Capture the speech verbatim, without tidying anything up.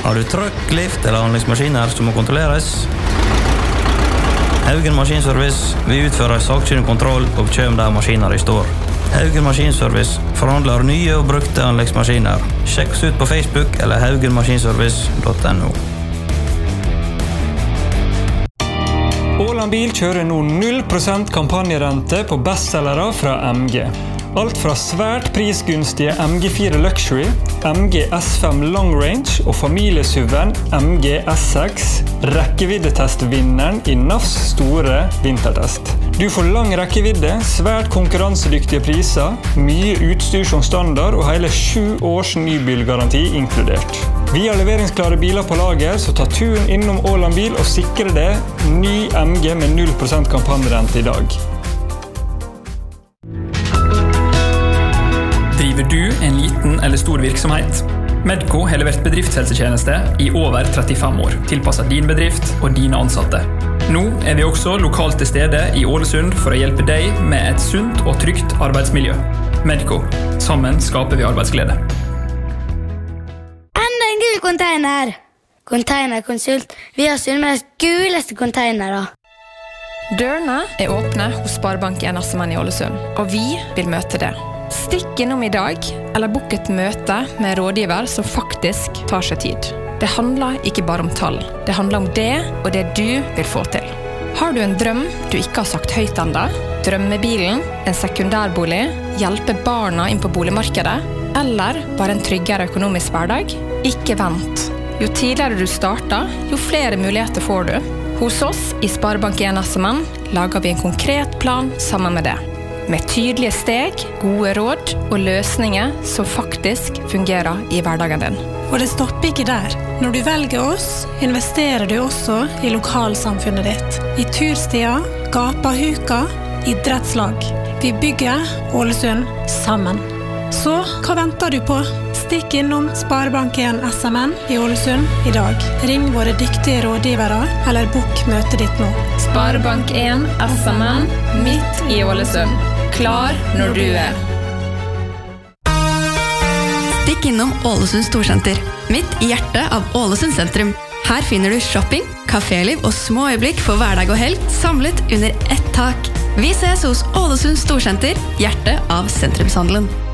Har du trøkk, lift eller anleggsmaskiner som må kontrolleres? Haugen Maskinservice vil utføre sakkyndig kontroll og kjøm der maskiner i står. Haugen Maskinservice forhandler nye og brukte anleggsmaskiner. Sjekk oss ut på Facebook eller haugen maskinservice punktum no. Åland Bil kjører nå null prosent kampanjerente på bestsellere fra M G. Alt fra svært prisgunstige M G fire Luxury, M G S fem Long Range og familiesuven M G S seks, rekkeviddetestvinneren i N A Fs store vintertest. Du får lang rekkevidde, svært konkurransedyktige priser, mye utstyr som standard og hele sju års nybilgaranti inkludert. Vi har leveringsklare biler på lager, så ta turen innom Åland Bil og sikre det ny M G med null prosent kampanjerente i dag. Driver du en liten eller stor virksomhet? Medco har levert bedriftshelsetjeneste i over trettifem år, tilpasset din bedrift og dine ansatte. Nå er vi også lokalt til stede i Ålesund for å hjelpe deg med et sunt og trygt arbeidsmiljø. Medco. Sammen skaper vi arbeidsglede. Enda en gul container! Containerkonsult. Vi har Sunnmøres guleste containere. Dørene er åpne hos Sparebanken Assemann i Ålesund, og vi vil møte det. Stikk innom i dag, eller bok et møte med rådgiver som faktisk tar seg tid. Det handler ikke bare om tall. Det handler om det og det du vil få til. Har du en drøm du ikke har sagt høyt enda? Drømmebilen, en sekundærbolig, hjelpe barna inn på boligmarkedet, eller bare en tryggere økonomisk hverdag? Ikke vent. Jo tidligere du starter, jo flere muligheter får du. Hos oss i Sparebanken Assemann lager vi en konkret plan sammen med det. Med tydelige steg, gode råd og løsninger som faktisk fungerer i hverdagen din. Og det stopper ikke der. Når du velger oss, investerer du også i lokalsamfunnet ditt. I turstier, gapahuka, idrettslag. Vi bygger Ålesund sammen. Så hva venter du på? Stikk innom Sparebanken Assemann i Ålesund i dag. Ring våre dyktige rådgivere, eller bok møtet ditt nå. Sparebanken Assemann, midt i Ålesund. Klar når du er. Stikk innom Ålesund Storsenter, midt i hjertet av Ålesund sentrum. Her finner du shopping, kaféliv og små øyeblikk for hverdag og helg, samlet under ett tak. Vi ses hos Ålesund Storsenter, hjertet av sentrumshandelen.